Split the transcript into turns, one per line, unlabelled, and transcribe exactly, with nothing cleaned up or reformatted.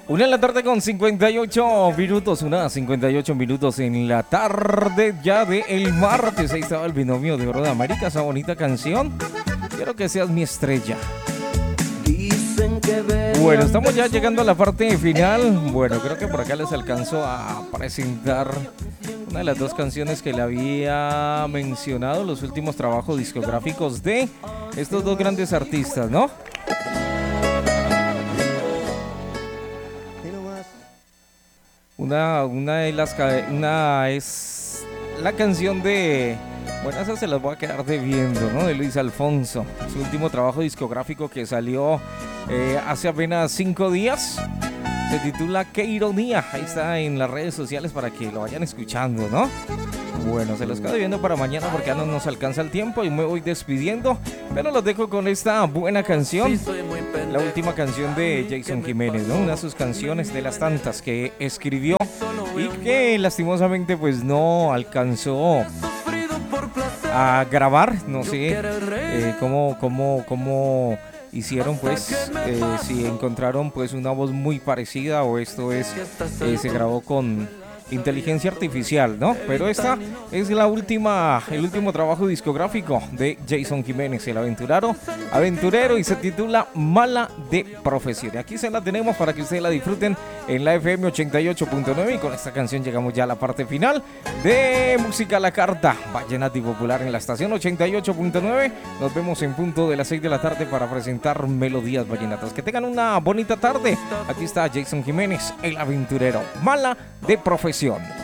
Una en la tarde con cincuenta y ocho minutos, una cincuenta y ocho minutos en la tarde ya de el martes. Ahí estaba el binomio de oro de América, esa bonita canción. Quiero que seas mi estrella. Bueno, estamos ya llegando a la parte final. Bueno, creo que por acá les alcanzo a presentar una de las dos canciones que le había mencionado, los últimos trabajos discográficos de estos dos grandes artistas, ¿no? Una, una de las una es la canción de, bueno, esa se las voy a quedar debiendo, ¿no? De Luis Alfonso, su último trabajo discográfico que salió eh, hace apenas cinco días. Se titula Qué ironía. Ahí está en las redes sociales para que lo vayan escuchando, ¿no? Bueno, se los quedo viendo para mañana porque ya no nos alcanza el tiempo y me voy despidiendo. Pero los dejo con esta buena canción. La última canción de Jason Jiménez, ¿no? Una de sus canciones de las tantas que escribió y que lastimosamente pues no alcanzó a grabar. No sé eh, cómo, cómo, cómo hicieron pues, eh, si encontraron pues una voz muy parecida o esto es, eh, se grabó con inteligencia artificial, ¿no? Pero esta es la última, el último trabajo discográfico de Jason Jiménez, el aventurero, aventurero, y se titula Mala de Profesión. Y aquí se la tenemos para que ustedes la disfruten en la F M ochenta y ocho punto nueve, y con esta canción llegamos ya a la parte final de Música a la Carta, Vallenato y Popular en la estación ochenta y ocho punto nueve. Nos vemos en punto de las seis de la tarde para presentar melodías vallenatas. Que tengan una bonita tarde. Aquí está Jason Jiménez, el aventurero, Mala de Profesión.